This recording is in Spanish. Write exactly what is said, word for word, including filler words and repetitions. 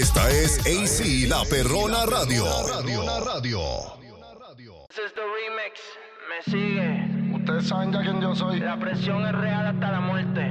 Esta es A C La Perrona Radio. This is the remix. Me sigue. Ustedes saben ya quién yo soy. La presión es real hasta la muerte.